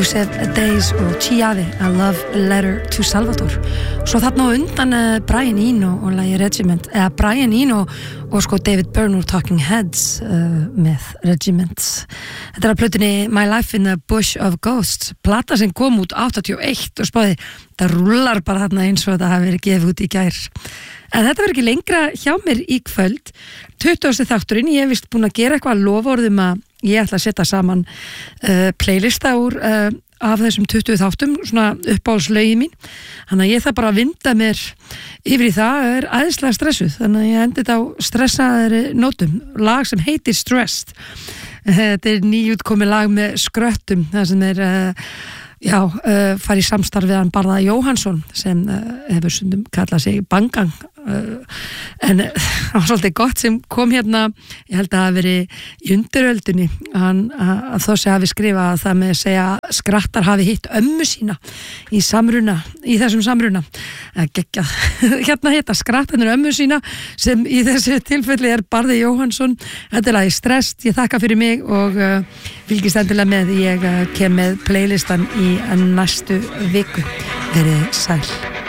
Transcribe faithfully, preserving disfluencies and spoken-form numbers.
Elusive Days og Chiave, A Love Letter to Salvador. Svo þarna á undan uh, Brian Eno og lagi Regiment, eða Brian Eno og sko David Byrne úr Talking Heads uh, með Regiment. Þetta er að plötunni My Life in the Bush of Ghosts, plata sem kom út áttatíu og eitt og spáði, það rullar bara þarna eins og þetta hafi verið gefið út í gær. En þetta verður ekki lengra hjá mér í kvöld. tuttugasti þátturinn, ég hef vist búin að gera eitthvað lofórðum að ég ætla að setja saman uh, playlista úr uh, af þessum tuttugu þáttum, svona uppáhaldslögin mín. Þannig að ég þarf bara að vinda mér yfir í það, er æðislega stressuð. Þannig að ég endi þetta á stressaðri nótum, lag sem heitir Stressed. Þetta er nýjútkomið lag með skröttum, það sem er uh, já, uh, farið í samstarf við hann Barða Jóhannsson sem uh, hefur stundum kallað sig Bangang uh, en það var svolítið gott sem kom hérna, ég held að það hafi verið í undiröldunni hann, að Þossi hafi skrifað að það með að segja skrattar hafi hitt ömmu sína í samruna, í þessum samruna geggjað, hérna hitta skrattarnir ömmu sína sem í þessu tilfelli er Barði Jóhannsson. Þetta er lagið Stressed, ég þakka fyrir mig og uh, fylgist endilega með, ég uh, kem með playlistan í næstu viku. Verið sæl.